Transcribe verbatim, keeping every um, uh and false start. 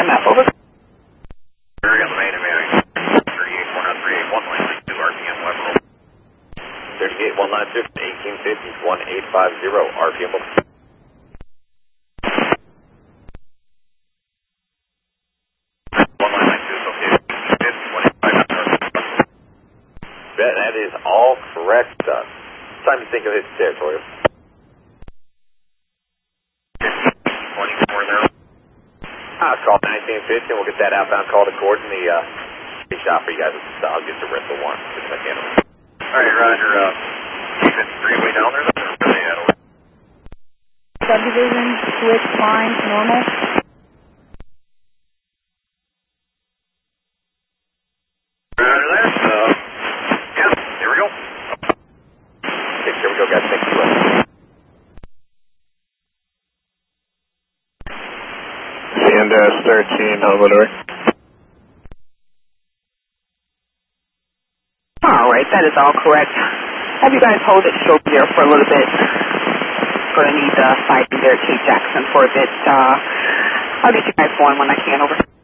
M F, over. Area main American, thirty-eight one nine three eight one nine two R P M level. thirty-eight one nine fifty, eighteen fifty, one eight five zero R P M over. That is all correct, son. Time to think of his territory. twenty-four there. I'll call nineteen fifty and we'll get that outbound call to court in the uh, shop for you guys. I'll get the rest of one. Alright, Roger. Uh, fifty-three way down there. Subdivision, switch, line, normal. Here we go, guys. Thank you. C N thirteen, Salvador. Alright, that is all correct. Have you guys hold it short there for a little bit. Gonna need the site there, Kate Jackson, for a bit. Uh, I'll get you guys going when I can, over.